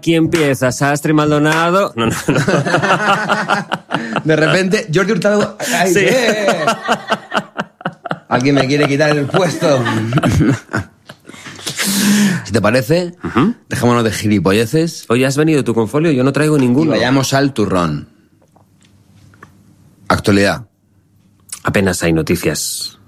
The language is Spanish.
Aquí empieza Sastre y Maldonado. No. De repente, Jordi Hurtado... ¡Ay, Sí. qué! Alguien me quiere quitar el puesto. Si te parece, dejémonos de gilipolleces Hoy has venido tú con folio, yo no traigo y ninguno. vayamos al turrón. Actualidad. Apenas hay noticias.